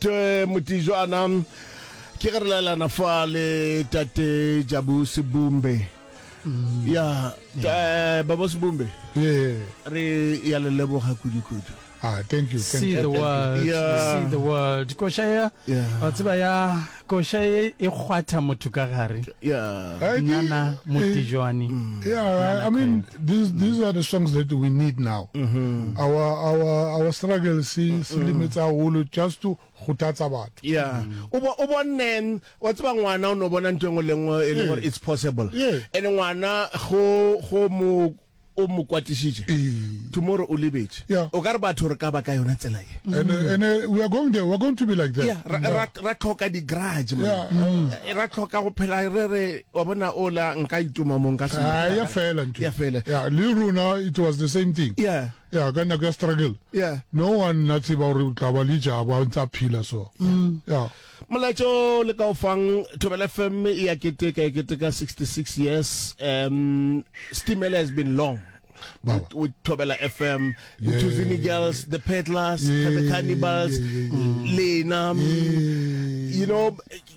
Mutijwana ke re la na fa le tate Jabu Sibumbe ya baba Sibumbe re ya le leboga kudu Thank you. See the world. Yeah. See the world. Koshaya. Watsiba ya koshaya e khwatha motho ka gare. Nana Mutijwani. Yeah, I mean these are the songs that we need now. Our struggle see limits our whole just to khutatsa batho. Yeah. O bonnen wa tseba ngwana o no bona ntwe lengwe e le gore it's possible. And ngwana go mo o mo kwatisitse tomorrow o lebetse o ka re batho re ka ba ka yona tsela e and we are going to be like that ra tlhoka di garage ra tlhoka go phela re wa bona ola nka ituma mo nka se ya fela le runa it was the same thing kana ka struggle no one natsi ba re tla ba lija ba ntsa phila so Molacho le ka ofang Thobela FM ya keteka 66 years. Stimela has been long with Thobela FM, Tuzini Girls, the Peddlers, the Cannibals, Lena. You know,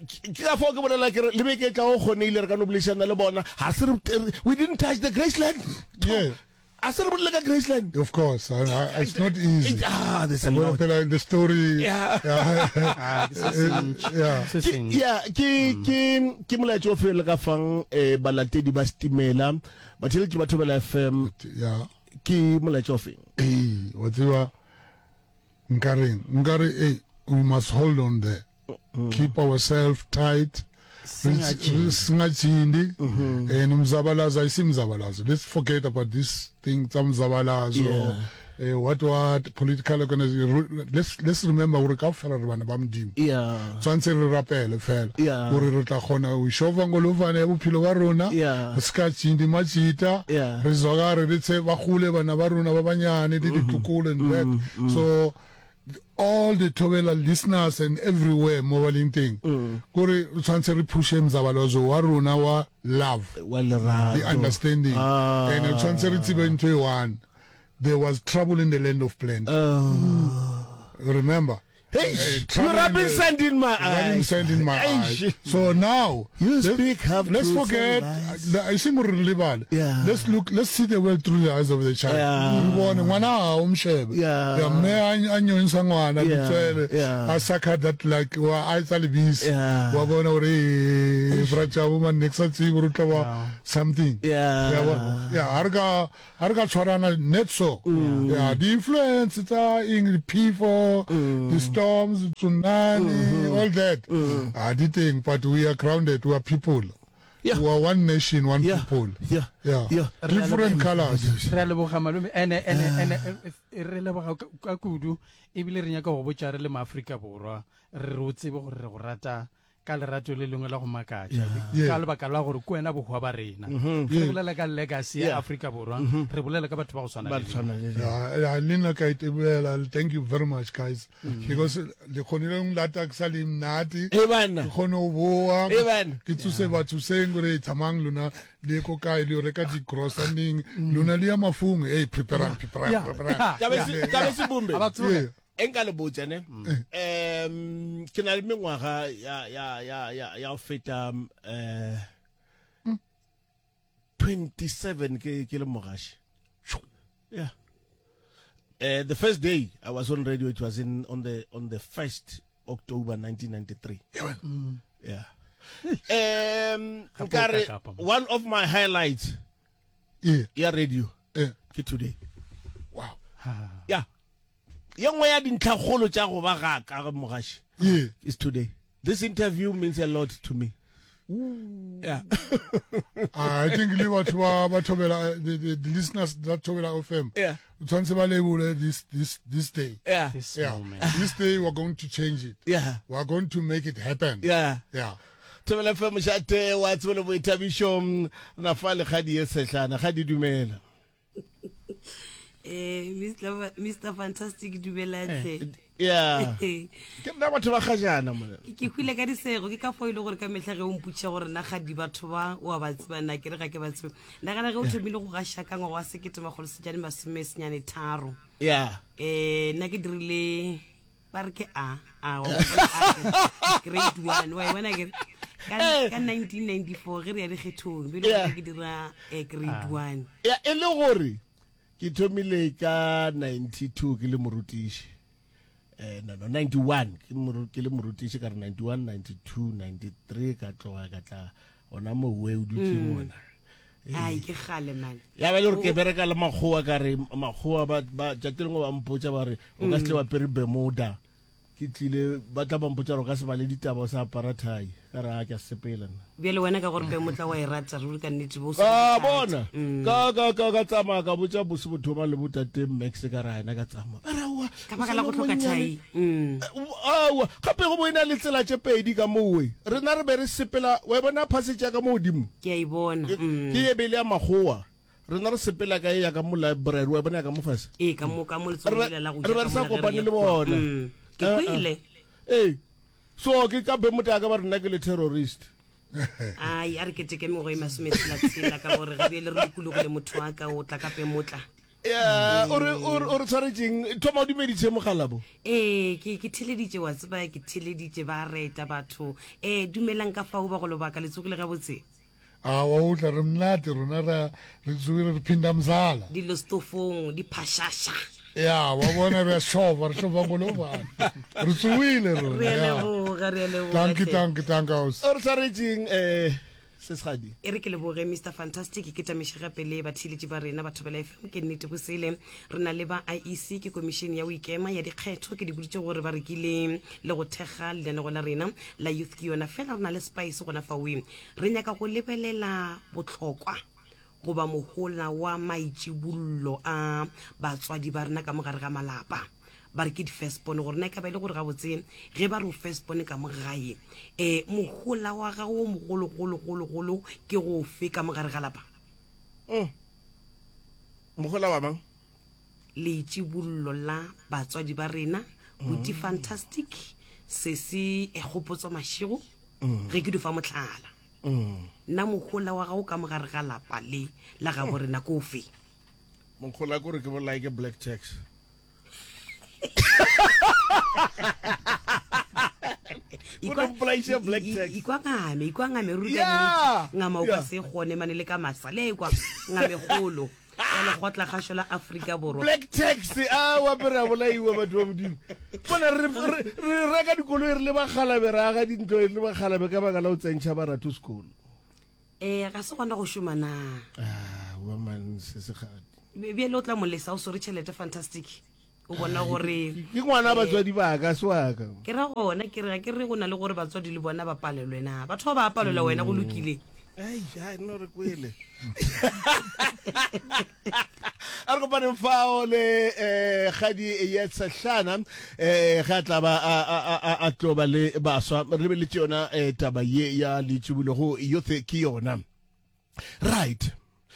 we didn't touch the Graceland. I said like a Graceland. Of course, it's not easy. There's a lot. The story. Ki Molacho fe le ka fang balatedi ba Stimela, ba tshele ke ba Thobela FM. Ki Molacho fe. What you are Ngari, we must hold on there. Keep ourselves tight. Singachindi and umzabalaza isimzabalaza. Let's forget about this thing samzabalaza what political organization. Let's remember we ka fela re bana ba modimo tsantse re rapele fela gore re tla khona o shova ngolovane bophelo ba rona ska tshindi machita re zoga re tse ba khule bana ba rona ba banyane di ditukule and that. So all the Thobela listeners and everywhere mobile thing gore tshwantse re push mzabalazo wa rona wa love the understanding and tshwantse re tsebe into one. There was trouble in the land of plenty. Remember? You're rubbing sand in my eyes. So now let's forget. I think let's see the world through the eyes of the child. I sucker that like something. Arga chorana net so. The influence in people, the storms, tsunami, all that. The thing, but we are grounded. We are people. We are one nation, one people. Different colors. ka lerato le lengwe la go makatša ka lebaka la gore kwena bo hwa ba rena re bolela ka legacy ya Africa borwa re bolela ka batho ba go swana le thank you very much guys because le khonile nglata kusali mnati khono boa ke tsuse batho sengore tsamang lona le ko kae le reka di grocery lona le ya mafungu prepare ka se Bumbe enka le botsa ne ke na le mengwaga ya o feta 27 ke le mogashi the first day I was on radio it was on the 1st October 1993 one of my highlights radio today young way dintlhagolo tša go ba ga ka mogashi is today. This interview means a lot to me. I think the listeners that Thobela FM this day this day we're going to change it we're going to make it happen Thobela FM shate wa tswele bo itabišo na fa le khadi e sehlana khadi dumela Mr. Fantastic Dubelantle ke nna batho ba khajana mona ke khwile ka disego ke ka fo ile gore ka metlha ge o mputša gore na ga di batho ba wa ba tsebana ke re ga ke ba tsebe nna kana ge o thomile go gasha ka ngwa wa sekete magolo sejane masome senyane tharo nna ke dirile ba re ke grade 1 wa bona ke ka 1994 ge re ya dikgethong bile ke dira grade 1 ya e le gore ke thomile ka 92 ke le morutiši no 91 ke le morutiši ka re 91 92 93 ka tloga ka tla ona mo we o dutse mona ai ke gale man ya ba le re ke bereka le makgowa ka re makgowa ba jatleng ba mpotsa ba re o ka se wa pere Bermuda ke tlile ba tla ba mpotsa re ka se ba le ditaba sa apartheid ka ra ke sepela nna bjale wena ka gore motla wa irata re ka nnete bo ka bona ka tsama ka botsa bose bothoma le botate Max ka ra ena ka tsama ka baka la go tlhoka thai awa gape go boina le tsela tse pedi ka mowe rena re be re sepela wa bona passage ka modimo ke a ibona ke e bele ya magoa rena re sepela ka ya ka mo library wa bona ka mo fase ka mo letsolela la go re ba sa kopane le bona ke kwile so ke ka be motho ka ba rena ke le terrorist ai a re ke teke mo go imasometsela ka gore ga le re kulogole motho wa ka o tla ka pe motla or tshwaretseng thoma o dumeditse mogalabo ke theleditse wa tseba ke theleditse ba reta batho dumelang ka fao ba go lobaka letsogile ga botse wa utla re mnate rona re tsogile re phinda mzala dilo stofong di phashasha ya wa bona be shova re shova go lobana re tsogile tanka os or tshwaretseng sesgadi e re ke leboge Mr Fantastic ke tamešega pele ba thiletše ba rena batho ba la FM ke nnete bosele re na le ba IEC ke komišene ya boikema ya dikgetho ke di boditše gore ba rekile le go thekga lenanego la rena la youth ke yona fela re na le spice gona fawe re nyaka go lebelela botlhokwa goba mogola wa maitšibollo a batswadi ba rena ka mogare ga malapa ba re ke di-first born gore na ka ba ile gore ga botse ge ba re o first born ka mogae mogola wa gago mogologologologolo ke go fe ka mogare ga lapa mogola wa mang leitšibollo la batswadi ba rena Buti Fantastic se se kgopotso mašego ge ke di fa motlhala nna mogola wa gago ka mogare ga lapa le la ga borena ko fe mogola kore ke bola ke black tax ikwangame ngama o ka se gone mane le ka masa le kwa ngame golo le gotla gasho la Afrika borwa black tax wa pera bolaiwa batho ba modimo bona re reka dikolo re le bagalabe ra ga dintlo le bagalabe ka baka la o tsentšha barato sekolo ga se gona go šoma na wa man se se gadi bjale o tla molesa o sore tšhelete Fantastic o bona gore ke ngwana batswadi ba ka swaka ke ra gona ke re go na le gore batswadi le bona ba palelwe na batho ba palelwa wena go lokile no re kwele a re kopane fao le gadi ya tsahlana ga tla ba a tloba le baswa re be le tsona taba ye ya letšubulo go youth ke yona right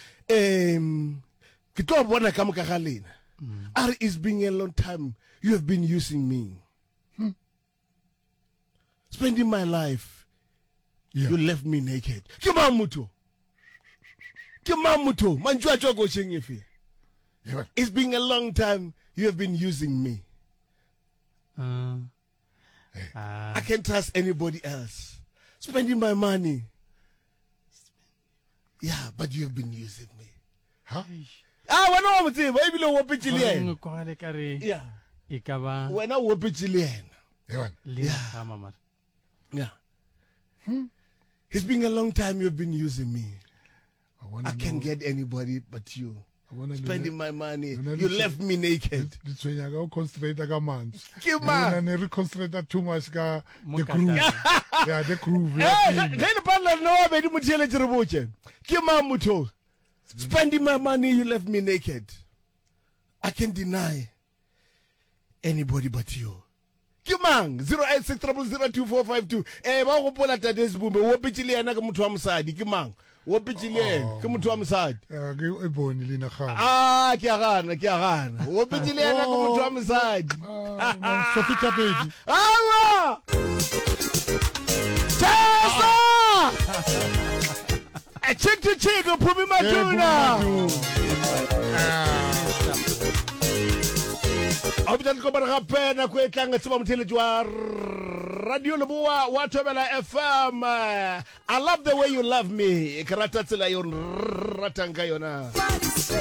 ke tlo bona ka moka ga lena it's been a long time you have been using me spending my life you left me naked ke mamuto manjwa tswa go shengefe it's been a long time you have been using me I can't trust anybody else spending my money but you have been using me wena wa motseba e bile o opetsile yena go le kare e ka ba wena o opetsile yena it's been a long time you've been using me I can't get anybody but you spending my money you left me naked ditswenya ka o concentrate ka mans ke ma ne re concentrate too much ka the groove the groove le pala no ba di motšheletse re botse ke ma motho spending my money you left me naked I can't deny anybody but you ke mang 0860002452 ba go pola tades bumbe wo pitile yana ke motho wa mosadi ke mang wo pitile ke motho wa mosadi ke e bone le na ga ke a gana wo pitile yana ke motho wa mosadi so fika pedi awa Tesa chick to chick Phumi Maduna Obitla go ba gape na go etlang tseba motheletsi wa Radio Leboa wa Thobela FM. I love the way you love me. Karata tsela yo ratang ka yona.